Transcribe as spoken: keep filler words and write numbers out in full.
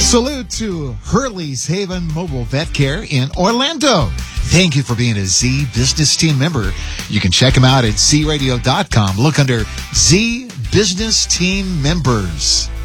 Salute to Hurley's Haven Mobile Vet Care in Orlando. Thank you for being a Z Business Team member. You can check them out at z radio dot com. Look under Z Business Team Members.